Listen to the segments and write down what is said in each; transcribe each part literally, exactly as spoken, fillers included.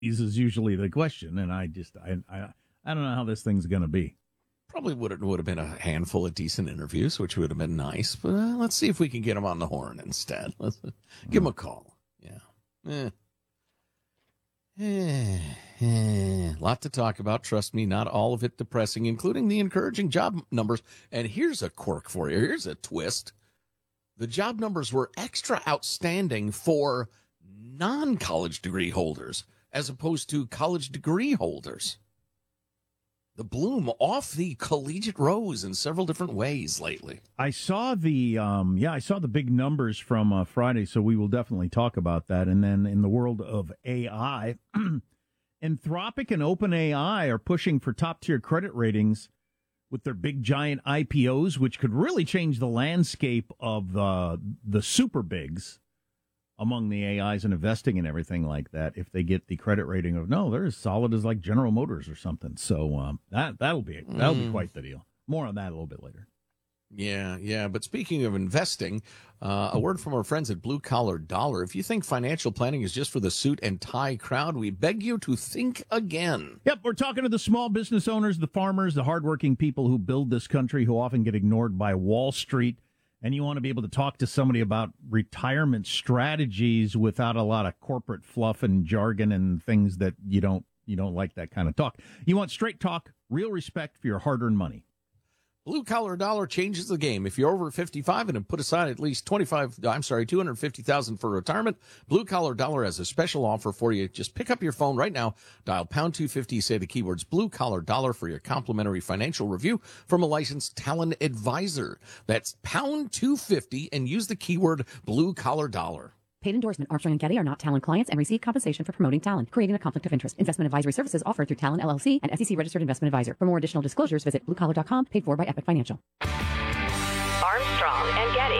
is usually the question, and I just I I, I don't know how this thing's going to be. Probably would have, would have been a handful of decent interviews, which would have been nice. But uh, let's see if we can get him on the horn instead. Let's uh, give him a call. Yeah. Eh. Eh. Eh. Lot to talk about. Trust me, not all of it depressing, including the encouraging job numbers. And here's a quirk for you. Here's a twist. The job numbers were extra outstanding for non-college degree holders as opposed to college degree holders. The bloom off the collegiate rose in several different ways lately. I saw the um, yeah, I saw the big numbers from uh, Friday, so we will definitely talk about that. And then in the world of A I, Anthropic and OpenAI are pushing for top-tier credit ratings with their big giant I P Os, which could really change the landscape of the the super bigs among the A Is and investing and everything like that. If they get the credit rating of no, they're as solid as like General Motors or something. So um, that that'll be that'll mm. be quite the deal. More on that a little bit later. Yeah, yeah. But speaking of investing, uh, a word from our friends at Blue Collar Dollar. If you think financial planning is just for the suit and tie crowd, we beg you to think again. Yep, we're talking to the small business owners, the farmers, the hardworking people who build this country, who often get ignored by Wall Street. And you want to be able to talk to somebody about retirement strategies without a lot of corporate fluff and jargon and things that you don't you don't like that kind of talk. You want straight talk, real respect for your hard-earned money. Blue Collar Dollar changes the game. If you're over fifty-five and have put aside at least twenty-five, I'm sorry, two hundred fifty thousand for retirement, Blue Collar Dollar has a special offer for you. Just pick up your phone right now, dial pound two fifty, say the keywords Blue Collar Dollar for your complimentary financial review from a licensed talent advisor. That's pound two fifty and use the keyword Blue Collar Dollar. Paid endorsement. Armstrong and Getty are not Talent clients and receive compensation for promoting Talent, creating a conflict of interest. Investment advisory services offered through Talent L L C and S E C registered investment advisor. For more additional disclosures, visit blue collar dot com. Paid for by Epic Financial. Armstrong and Getty.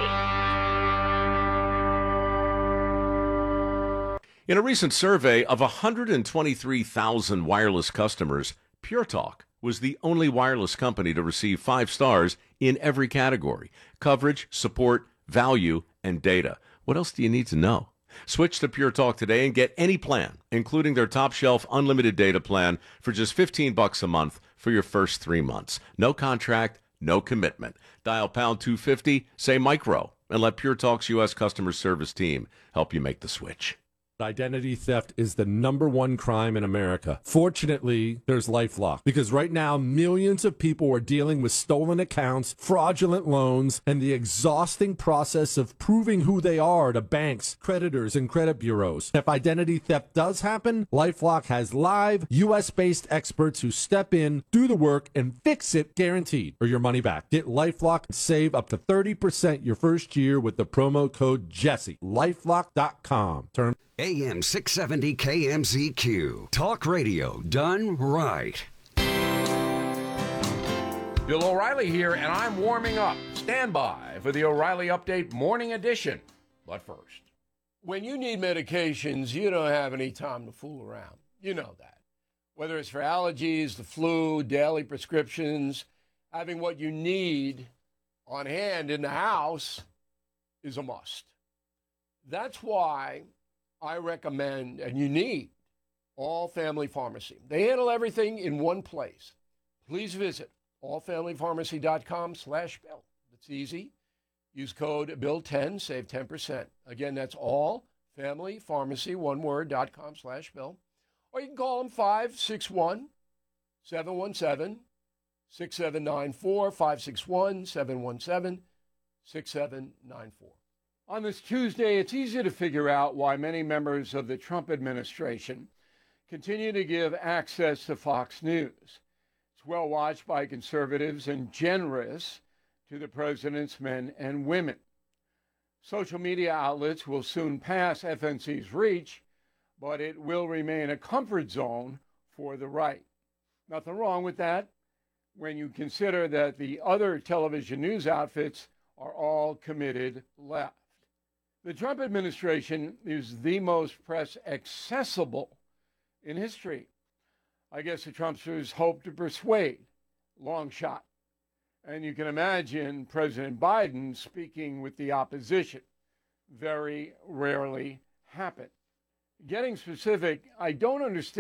In a recent survey of one hundred twenty-three thousand wireless customers, Pure Talk was the only wireless company to receive five stars in every category: coverage, support, value, and data. What else do you need to know? Switch to Pure Talk today and get any plan, including their top shelf unlimited data plan for just fifteen bucks a month for your first three months. No contract, no commitment. Dial pound two fifty, say micro, and let Pure Talk's U S customer service team help you make the switch. Identity theft is the number one crime in America. Fortunately, there's LifeLock, because right now millions of people are dealing with stolen accounts, fraudulent loans, and the exhausting process of proving who they are to banks, creditors, and credit bureaus. If identity theft does happen, LifeLock has live U S-based experts who step in, do the work, and fix it guaranteed, or your money back. Get LifeLock and save up to thirty percent your first year with the promo code Jesse. LifeLock dot com. Term A M six seventy K M Z Q. Talk radio done right. Bill O'Reilly here, and I'm warming up. Stand by for the O'Reilly Update Morning Edition. But first, when you need medications, you don't have any time to fool around. You know that. Whether it's for allergies, the flu, daily prescriptions, having what you need on hand in the house is a must. That's why I recommend, and you need, All Family Pharmacy. They handle everything in one place. Please visit all family pharmacy dot com slash bill. It's easy. Use code bill ten, save ten percent. Again, that's all family pharmacy, one word, dot com slash bill. Or you can call them five six one, seven one seven, six seven nine four, five six one, seven one seven, six seven nine four. On this Tuesday, it's easy to figure out why many members of the Trump administration continue to give access to Fox News. It's well watched by conservatives and generous to the president's men and women. Social media outlets will soon pass F N C's reach, but it will remain a comfort zone for the right. Nothing wrong with that when you consider that the other television news outfits are all committed left. The Trump administration is the most press accessible in history. I guess the Trumpsters hope to persuade. Long shot. And you can imagine President Biden speaking with the opposition. Very rarely happen. getting specific, I don't understand.